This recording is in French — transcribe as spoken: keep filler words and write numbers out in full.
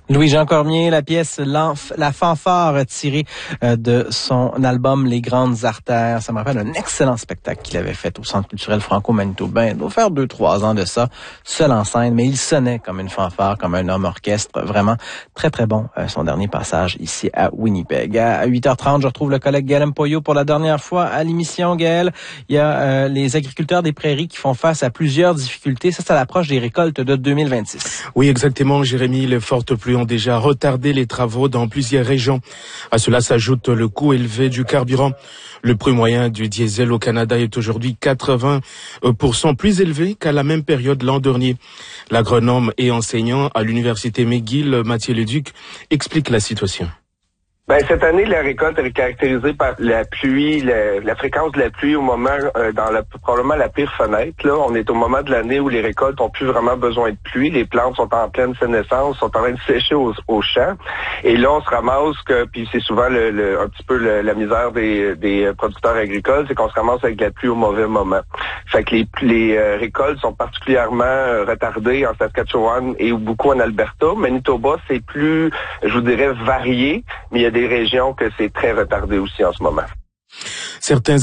Louis-Jean Cormier, la pièce La fanfare tirée de son album Les grandes artères. Ça me rappelle un excellent spectacle qu'il avait fait au Centre culturel franco-manitobain. Il doit faire deux, trois ans de ça, seul en scène, mais il sonnait comme une fanfare, comme un homme orchestre. Vraiment très, très bon, son dernier passage ici à Winnipeg. À huit heures trente, je retrouve le collègue Gaël Mpoyo pour la dernière fois à l'émission. Gaël, il y a euh, les agriculteurs des prairies qui font face à plusieurs difficultés. Ça, c'est à l'approche des récoltes de deux mille vingt-six. Oui, exactement, Jérémy. Les fortes pluies ont déjà retardé les travaux dans plusieurs régions. À cela s'ajoute le coût élevé du carburant. Le prix moyen du diesel au Canada est aujourd'hui quatre-vingts pour cent plus élevé qu'à la même période l'an dernier. L'agronome et enseignant à l'université McGill, Mathieu Leduc, explique la situation. Ben, cette année, la récolte est caractérisée par la pluie, la, la fréquence de la pluie au moment, euh, dans la, probablement la pire fenêtre. Là, on est au moment de l'année où les récoltes ont plus vraiment besoin de pluie. Les plantes sont en pleine sénescence, sont en train de sécher au, au champ. Et là, on se ramasse que, puis c'est souvent le, le, un petit peu le, la misère des, des producteurs agricoles, c'est qu'on se ramasse avec la pluie au mauvais moment. Fait que les, les euh, récoltes sont particulièrement euh, retardées en Saskatchewan et beaucoup en Alberta. Manitoba, c'est plus, je vous dirais, varié, mais il y a des régions que c'est très retardé aussi en ce moment. Certains